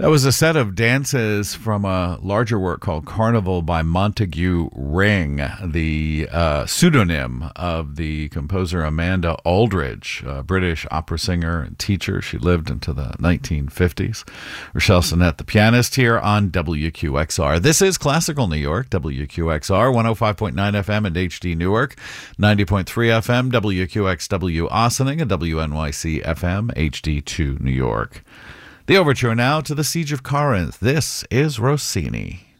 That was a set of dances from a larger work called Carnival by Montague Ring, the pseudonym of the composer Amanda Aldridge, a British opera singer and teacher. She lived into the 1950s. Rochelle Sinnett, the pianist, here on WQXR. This is Classical New York, WQXR, 105.9 FM and HD Newark, 90.3 FM, WQXW Ossining, and WNYC FM, HD2 New York. The overture now to the Siege of Corinth. This is Rossini.